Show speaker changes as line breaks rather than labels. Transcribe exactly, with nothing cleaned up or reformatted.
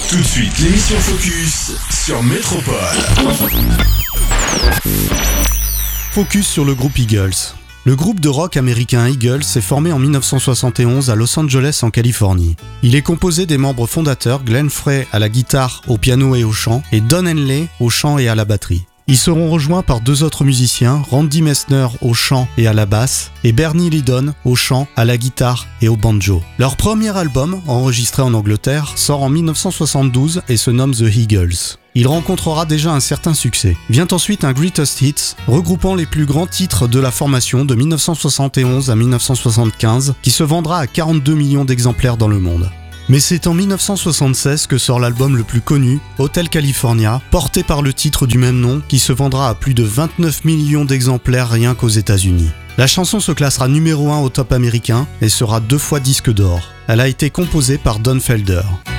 Tout de suite, l'émission Focus sur Métropole.
Focus sur le groupe Eagles. Le groupe de rock américain Eagles s'est formé en dix-neuf cent soixante et onze à Los Angeles en Californie. Il est composé des membres fondateurs Glenn Frey à la guitare, au piano et au chant et Don Henley au chant et à la batterie. Ils seront rejoints par deux autres musiciens, Randy Meisner au chant et à la basse et Bernie Leadon au chant, à la guitare et au banjo. Leur premier album, enregistré en Angleterre, sort en dix-neuf cent soixante-douze et se nomme The Eagles. Il rencontrera déjà un certain succès. Vient ensuite un Greatest Hits, regroupant les plus grands titres de la formation de dix-neuf cent soixante et onze à dix-neuf cent soixante-quinze, qui se vendra à quarante-deux millions d'exemplaires dans le monde. Mais c'est en dix-neuf cent soixante-seize que sort l'album le plus connu, Hotel California, porté par le titre du même nom, qui se vendra à plus de vingt-neuf millions d'exemplaires rien qu'aux États-Unis. La chanson se classera numéro un au top américain et sera deux fois disque d'or. Elle a été composée par Don Felder.